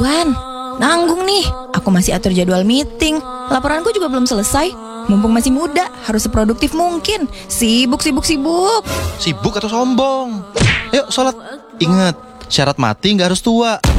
Tuan, nanggung nih. Aku masih atur jadwal meeting. Laporanku juga belum selesai. Mumpung masih muda, harus seproduktif mungkin. Sibuk. Sibuk atau sombong? Ayo sholat. Ingat, syarat mati nggak harus tua.